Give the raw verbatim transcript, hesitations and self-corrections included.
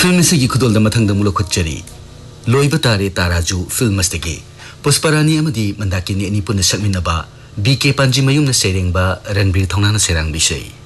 Film से की खुदोल मथंग मुलो खुच्चरी लोइब तारे ताराजू फिल्म मस्तगी पुष्परानी अमदी मंदाकिनी अनि पुन सकमिनबा बीके पांजी मयुम न सेरेंगबा रणबीर थौना न सेरांग बिसई।